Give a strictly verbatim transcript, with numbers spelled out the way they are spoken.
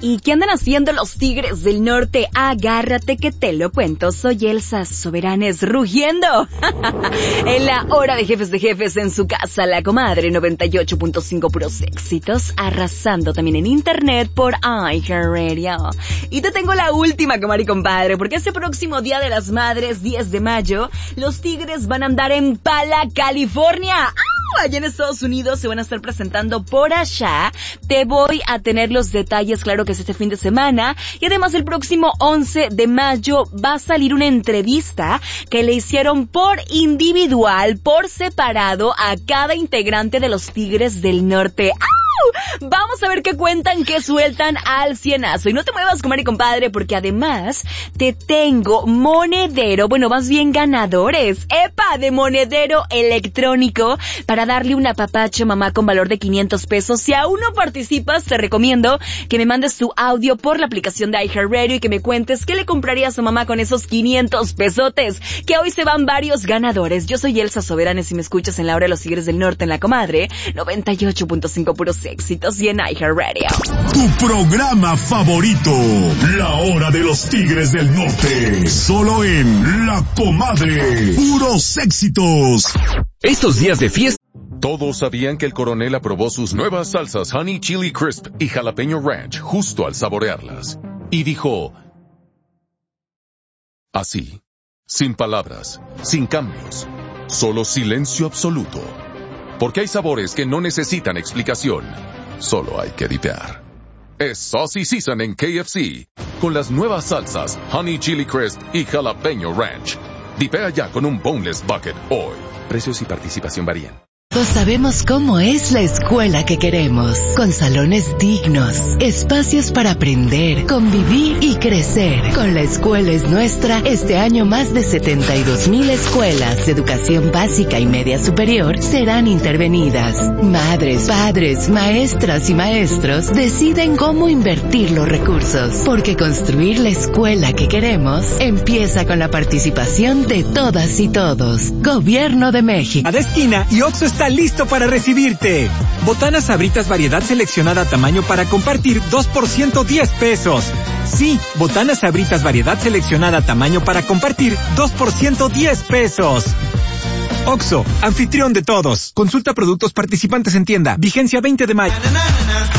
¿Y qué andan haciendo los Tigres del Norte? Agárrate que te lo cuento. Soy Elsa Soberanes rugiendo. En la hora de jefes de jefes en su casa, La Comadre noventa y ocho punto cinco, puros éxitos, arrasando también en internet por iHeartRadio. Y te tengo la última, comadre y compadre, porque este próximo Día de las Madres, diez de mayo, los Tigres van a andar en Pala, California. ¡Ah! Allá en Estados Unidos se van a estar presentando por allá. Te voy a tener los detalles, claro que es este fin de semana. Y además el próximo once de mayo va a salir una entrevista que le hicieron por individual, por separado, a cada integrante de los Tigres del Norte. ¡Ah! Vamos a ver qué cuentan, qué sueltan al cienazo. Y no te muevas, comadre y compadre, porque además te tengo monedero, bueno, más bien ganadores, ¡epa!, de monedero electrónico para darle un apapacho a mamá con valor de quinientos pesos. Si aún no participas, te recomiendo que me mandes tu audio por la aplicación de iHeartRadio y que me cuentes qué le comprarías a mamá con esos quinientos pesotes, que hoy se van varios ganadores. Yo soy Elsa Soberanes y me escuchas en la hora de los Tigres del Norte en La Comadre noventa y ocho punto cinco, puros éxitos, y en iHeartRadio. Tu programa favorito, La Hora de los Tigres del Norte, solo en La Comadre, puros éxitos. Estos días de fiesta. Todos sabían que el coronel aprobó sus nuevas salsas Honey Chili Crisp y Jalapeño Ranch justo al saborearlas. Y dijo, así, sin palabras, sin cambios, solo silencio absoluto. Porque hay sabores que no necesitan explicación, solo hay que dipear. Es Saucy Season en K F C, con las nuevas salsas Honey Chili Crisp y Jalapeño Ranch. Dipea ya con un Boneless Bucket hoy. Precios y participación varían. Todos sabemos cómo es la escuela que queremos, con salones dignos, espacios para aprender, convivir y crecer. Con La Escuela es Nuestra, este año más de setenta y dos mil escuelas de educación básica y media superior serán intervenidas. Madres, padres, maestras y maestros deciden cómo invertir los recursos, porque construir la escuela que queremos empieza con la participación de todas y todos. Gobierno de México. A de esquina y Oxxo está listo para recibirte. Botanas Sabritas variedad seleccionada a tamaño para compartir, dos por ciento diez pesos. Sí, Botanas Sabritas variedad seleccionada a tamaño para compartir, dos por ciento diez pesos. Oxxo, anfitrión de todos. Consulta productos participantes en tienda. Vigencia veinte de mayo.